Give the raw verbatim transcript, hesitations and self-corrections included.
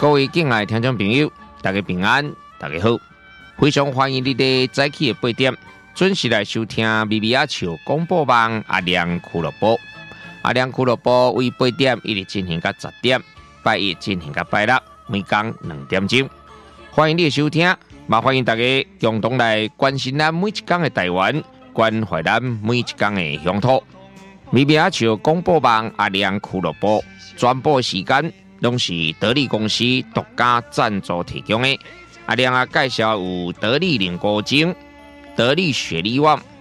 各位敬爱听众朋友，大家平安，大家好，非常欢迎你哋早起的八点准时来收听咪咪阿笑广播网阿亮俱乐部。阿亮俱乐部为八点一直进行到十点，拜一进行到拜六，每天两点钟。欢迎你的收听，也欢迎大家共同来关心咱每一天的台湾，关怀咱每一天的乡土。咪咪阿笑广播网阿亮俱乐部转播时间拢是得力公司独家赞助提供的。阿亮啊，介绍有得力凝固精、得力雪利旺、